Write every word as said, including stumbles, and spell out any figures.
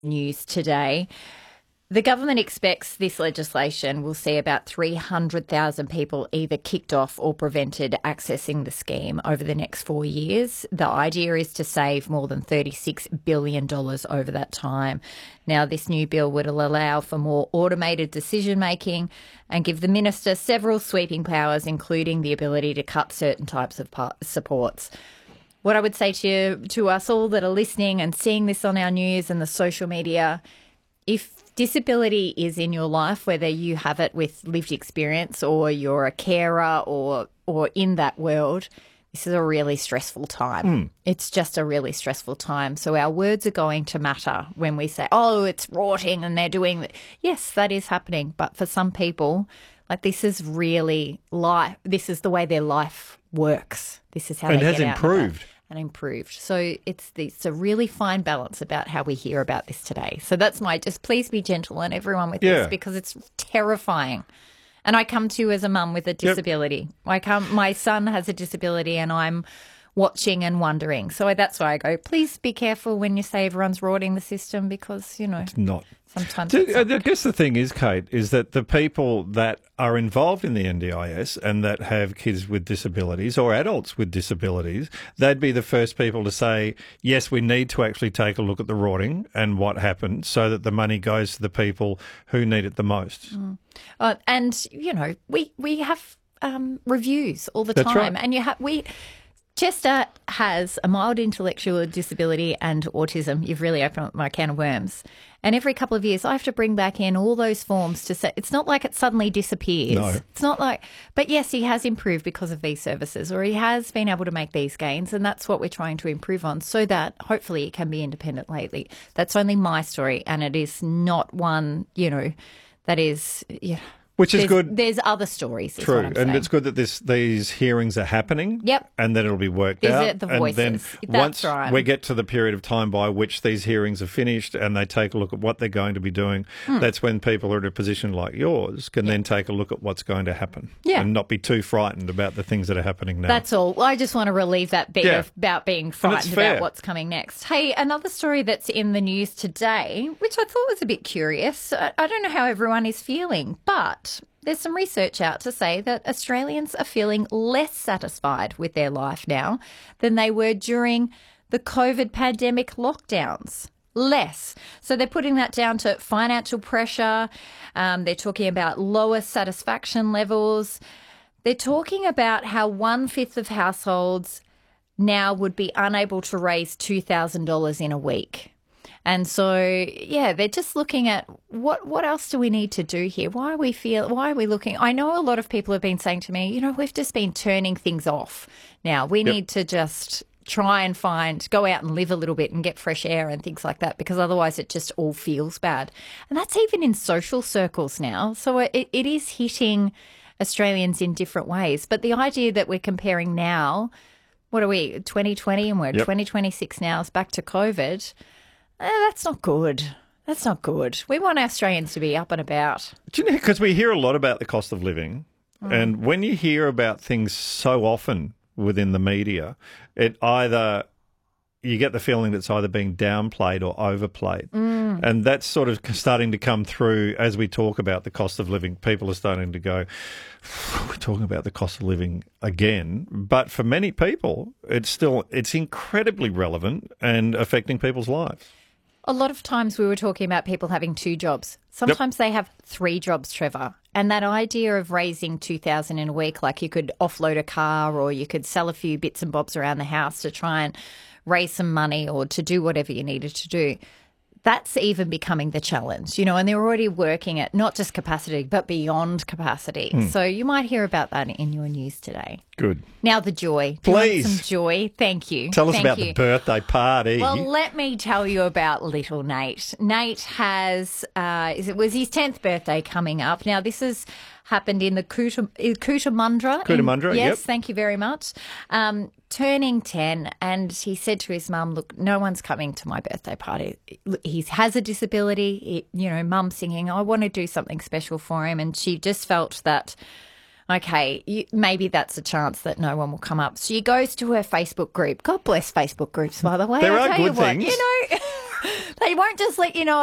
news today. The government expects this legislation will see about three hundred thousand people either kicked off or prevented accessing the scheme over the next four years. The idea is to save more than thirty-six billion dollars over that time. Now, this new bill would allow for more automated decision-making and give the minister several sweeping powers, including the ability to cut certain types of supports. What I would say to you, to us all that are listening and seeing this on our news and the social media, if disability is in your life, whether you have it with lived experience or you're a carer or or in that world, this is a really stressful time. Mm. It's just a really stressful time. So our words are going to matter when we say, oh, it's rorting and they're doing it. Yes, that is happening. But for some people, like this is really life. This is the way their life works. This is how and they has get out improved. And improved. So it's the, it's a really fine balance about how we hear about this today. So that's my, just please be gentle on everyone with yeah. this because it's terrifying. And I come to you as a mum with a disability. Yep. I come, my son has a disability and I'm watching and wondering. So that's why I go, please be careful when you say everyone's rorting the system because, you know. It's not. Sometimes Do, it's I guess the thing is, Kate, is that the people that are involved in the N D I S and that have kids with disabilities or adults with disabilities, they'd be the first people to say, yes, we need to actually take a look at the rorting and what happened so that the money goes to the people who need it the most. Mm. Uh, and, you know, we, we have um, reviews all the That's time. Right. And you have we... Chester has a mild intellectual disability and autism. You've really opened up my can of worms. And every couple of years, I have to bring back in all those forms to say, it's not like it suddenly disappears. No. It's not like, but yes, he has improved because of these services or he has been able to make these gains. And that's what we're trying to improve on so that hopefully it can be independent lately. That's only my story. And it is not one, you know, that is, you know, Which is there's, good. There's other stories. True. And saying. It's good that this these hearings are happening. Yep. And then it'll be worked is out. It the voices? And then That's once right. we get to the period of time by which these hearings are finished and they take a look at what they're going to be doing, hmm. that's when people are in a position like yours can yep. then take a look at what's going to happen. Yeah. And not be too frightened about the things that are happening now. That's all. Well, I just want to relieve that bit yeah. of, about being frightened about what's coming next. Hey, another story that's in the news today, which I thought was a bit curious. I, I don't know how everyone is feeling, but there's some research out to say that Australians are feeling less satisfied with their life now than they were during the COVID pandemic lockdowns. Less. So they're putting that down to financial pressure. Um, they're talking about lower satisfaction levels. They're talking about how one-fifth of households now would be unable to raise two thousand dollars in a week. And so, yeah, they're just looking at what what else do we need to do here? Why are we feel? Why are we looking? I know a lot of people have been saying to me, you know, we've just been turning things off. Now we yep. need to just try and find, go out and live a little bit and get fresh air and things like that, because otherwise it just all feels bad. And that's even in social circles now. So it, it is hitting Australians in different ways. But the idea that we're comparing now, what are we, twenty twenty and we're yep. twenty twenty-six now, is back to COVID. Eh, that's not good. That's not good. We want Australians to be up and about. Do you know, because we hear a lot about the cost of living, mm. and when you hear about things so often within the media, it either you get the feeling that it's either being downplayed or overplayed. Mm. And that's sort of starting to come through as we talk about the cost of living. People are starting to go, we're talking about the cost of living again. But for many people, it's still, it's incredibly relevant and affecting people's lives. A lot of times we were talking about people having two jobs. Sometimes yep. they have three jobs, Trevor. And that idea of raising two thousand dollars in a week, like you could offload a car or you could sell a few bits and bobs around the house to try and raise some money or to do whatever you needed to do. That's even becoming the challenge, you know, and they're already working at not just capacity, but beyond capacity. Mm. So you might hear about that in your news today. Good. Now the joy. Please. Do you want some joy. Thank you. Tell us Thank about you. the birthday party. Well, let me tell you about little Nate. Nate has, uh, it was his tenth birthday coming up. Now, this has happened in the Cootam- Cootamundra. Cootamundra, in, Yes, yep. Thank you very much. Um, turning ten, and he said to his mum, look, no one's coming to my birthday party. He has a disability. He, you know, mum singing, I want to do something special for him. And she just felt that, okay, you, maybe that's a chance that no one will come up. She goes to her Facebook group. God bless Facebook groups, by the way. There I are tell good you what, things. You know, They won't just let you know